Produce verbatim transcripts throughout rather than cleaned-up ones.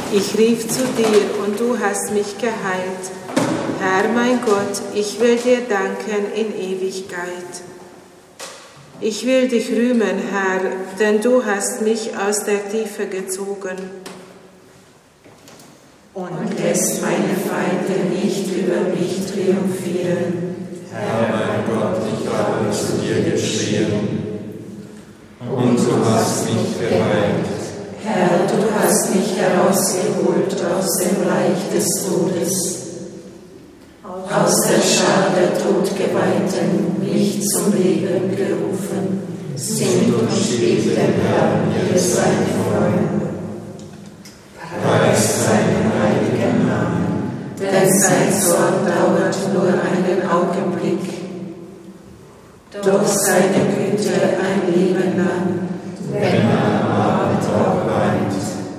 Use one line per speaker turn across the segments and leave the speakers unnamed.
Ich rief zu dir und du hast mich geheilt. Herr mein Gott, ich will dir danken in Ewigkeit. Ich will dich rühmen, Herr, denn du hast mich aus der Tiefe gezogen.
Und lässt meine Feinde nicht über mich triumphieren.
Herr mein Gott, ich habe zu dir geschrien, und du hast mich geheilt.
Herr, du hast mich herausgeholt aus dem Reich des Todes, aus der Schar der Todgeweihten mich zum Leben gerufen. Singt und spielt dem Herrn, ihr seid Freunde. Preist seinen heiligen Namen, denn sein Zorn dauert nur einen Augenblick. Doch seine Güte ein Leben lang, wenn man am Abend auch weint.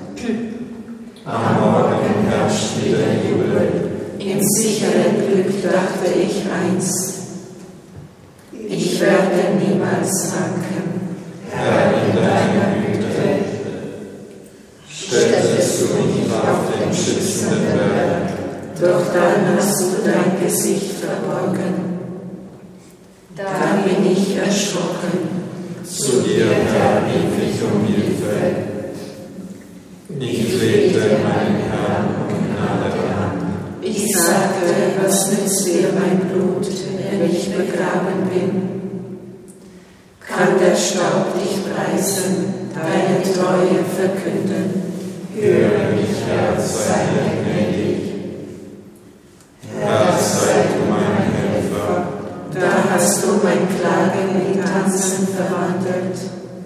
Am Morgen herrscht wieder Jubel, im sicheren Glück dachte ich eins. Ich werde niemals wanken, Herr, in deiner Güte. Stelltest du mich auf den schützenden Berg, doch dann hast du dein Gesicht verborgen. Da bin ich erschrocken.
Zu dir, Herr, rief ich um Hilfe. Ich flehte meinen Herrn um Gnade an.
Ich sagte, was nützt dir mein Blut, wenn ich begraben bin? Kann der Staub dich preisen, deine Treue verkünden?
Höre mich, Herr, sei mir gnädig. Herr, sei du mein Helfer.
Da hast du mein Klagen in Tanzen verwandelt,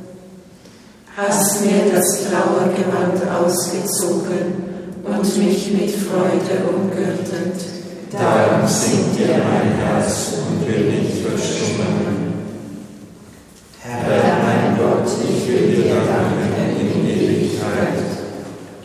hast mir das Trauergewand ausgezogen und mich mit Freude umgürtet.
Darum singt dir mein Herz